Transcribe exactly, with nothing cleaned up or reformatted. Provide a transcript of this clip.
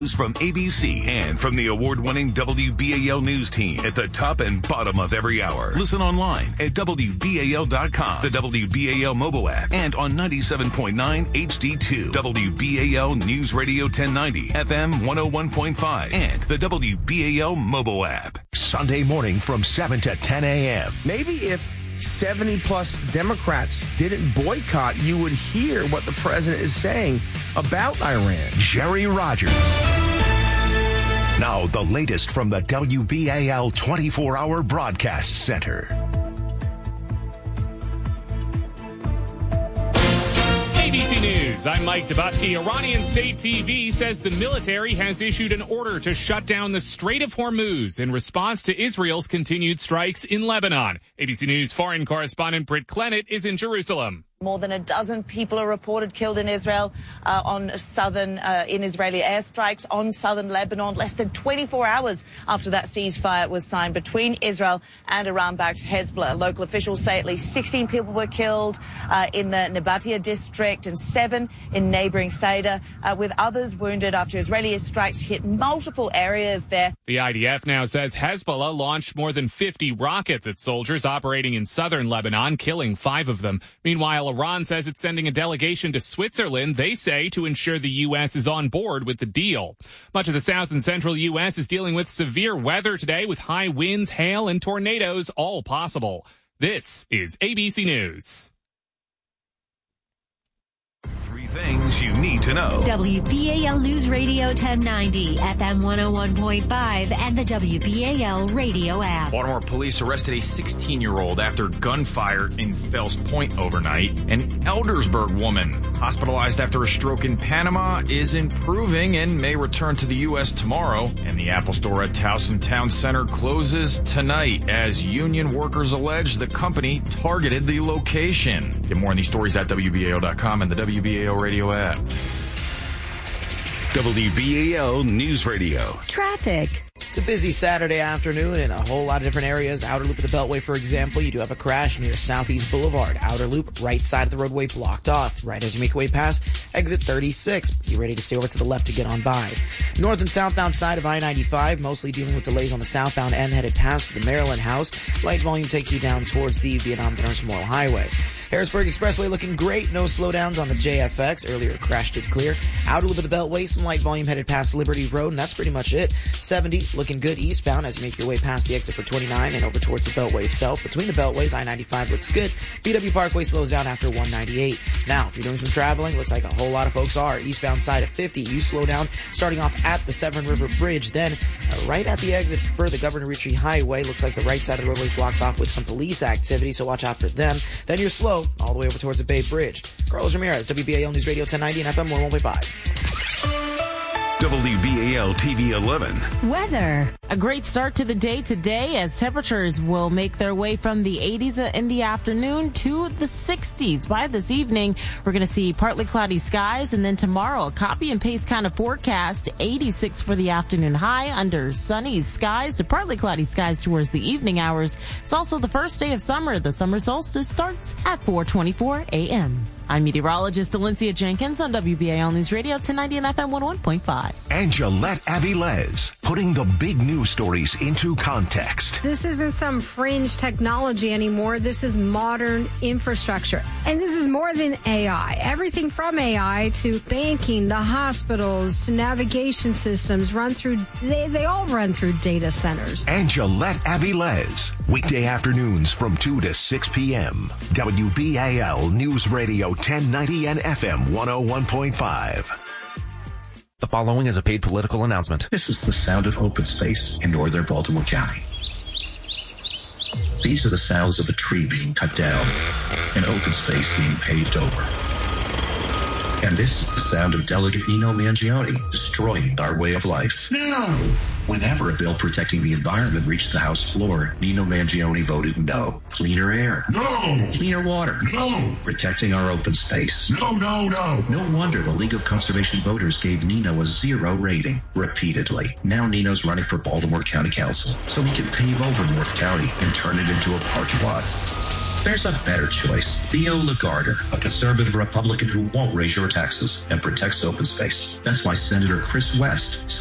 From A B C and from the award-winning W B A L News team at the top and bottom of every hour. Listen online at W B A L dot com, the W B A L mobile app, and on ninety-seven point nine H D two. W B A L News Radio ten ninety, F M one oh one point five, and the W B A L mobile app. Sunday morning from seven to ten a.m. Maybe if seventy plus Democrats didn't boycott, you would hear what the president is saying about Iran. Jerry Rogers. Now, the latest from the W B A L twenty-four hour Broadcast Center. A B C News, I'm Mike Dubusky. Iranian state T V says the military has issued an order to shut down the Strait of Hormuz in response to Israel's continued strikes in Lebanon. A B C News foreign correspondent Britt Clennett is in Jerusalem. More than a dozen people are reported killed in Israel uh, on southern, uh, in Israeli airstrikes on southern Lebanon, less than twenty-four hours after that ceasefire was signed between Israel and Iran-backed Hezbollah. Local officials say at least sixteen people were killed uh, in the Nabatia district and seven in neighboring Saida, uh, with others wounded after Israeli strikes hit multiple areas there. The I D F now says Hezbollah launched more than fifty rockets at soldiers operating in southern Lebanon, killing five of them. Meanwhile, Iran says it's sending a delegation to Switzerland, they say, to ensure the U S is on board with the deal. Much of the south and central U S is dealing with severe weather today with high winds, hail, and tornadoes, all possible. This is A B C News. Three things you need to know. W B A L News Radio ten ninety, F M one oh one point five, and the W B A L radio app. Baltimore police arrested a sixteen-year-old after gunfire in Fells Point overnight. An Eldersburg woman hospitalized after a stroke in Panama is improving and may return to the U S tomorrow. And the Apple store at Towson Town Center closes tonight as union workers allege the company targeted the location. Get more on these stories at W B A L dot com and the W B A L radio app. W B A L News Radio. Traffic. It's a busy Saturday afternoon in a whole lot of different areas. Outer Loop of the Beltway, for example, you do have a crash near Southeast Boulevard. Outer Loop, right side of the roadway blocked off. Right as you make your way past exit thirty-six. Be ready to stay over to the left to get on by. North and southbound side of I ninety-five, mostly dealing with delays on the southbound end headed past the Maryland House. Light volume takes you down towards the Vietnam Veterans Memorial Highway. Harrisburg Expressway looking great. No slowdowns on the J F X. Earlier crash did clear. Outer Loop of the Beltway, some light volume headed past Liberty Road, and that's pretty much it. seventy looking good eastbound as you make your way past the exit for twenty-nine and over towards the Beltway itself. Between the Beltways, I ninety-five looks good. B W Parkway slows down after one ninety-eight. Now, if you're doing some traveling, looks like a whole lot of folks are. Eastbound side of fifty, you slow down starting off at the Severn River Bridge. Then, uh, right at the exit for the Governor Ritchie Highway, looks like the right side of the roadway is blocked off with some police activity, so watch out for them. Then you're slow all the way over towards the Bay Bridge. Carlos Ramirez, W B A L News Radio ten ninety and F M one oh one point five. W B A L T V eleven. Weather. A great start to the day today as temperatures will make their way from the eighties in the afternoon to the sixties. By this evening, we're going to see partly cloudy skies, and then tomorrow a copy and paste kind of forecast. eighty-six for the afternoon high under sunny skies to partly cloudy skies towards the evening hours. It's also the first day of summer. The summer solstice starts at four twenty-four a.m. I'm meteorologist Valencia Jenkins on W B A L News Radio ten ninety and F M one oh one point five. Angelette Avilés, putting the big news stories into context. This isn't some fringe technology anymore. This is modern infrastructure. And this is more than A I. Everything from A I to banking, to hospitals, to navigation systems run through, they, they all run through data centers. Angelette Avilés, weekday afternoons from two to six p.m. W B A L News Radio ten ninety and F M one oh one point five. The following is a paid political announcement. This is the sound of open space in northern Baltimore County. These are the sounds of a tree being cut down, an open space being paved over. And this is the sound of Delegate Nino Mangione destroying our way of life. No! Whenever a bill protecting the environment reached the House floor, Nino Mangione voted no. Cleaner air. No! Cleaner water. No! Protecting our open space. No, no, no! No wonder the League of Conservation Voters gave Nino a zero rating, repeatedly. Now Nino's running for Baltimore County Council, so he can pave over North County and turn it into a parking lot. There's a better choice. Theo Lagarder, a conservative Republican who won't raise your taxes and protects open space. That's why Senator Chris West